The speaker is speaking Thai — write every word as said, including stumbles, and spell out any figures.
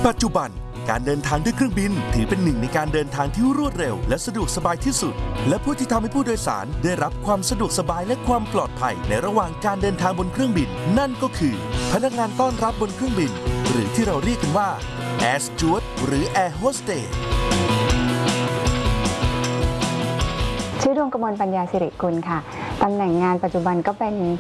ปัจจุบันการเดินทางด้วยเครื่องบินถือเป็นหนึ่งในการเดินทางที่รวดเร็วและสะดวกสบายที่สุดและผู้ที่ทำให้ผู้โดยสารได้รับความสะดวกสบายและความปลอดภัยในระหว่างการเดินทางบนเครื่องบินนั่นก็คือพนักงานต้อนรับบนเครื่องบินหรือที่เราเรียกกันว่า Air Steward หรือ Air Hostess ชื่อดวงกมลปัญญาสิริกุลค่ะตำแหน่งงานปัจจุบันก็เป็น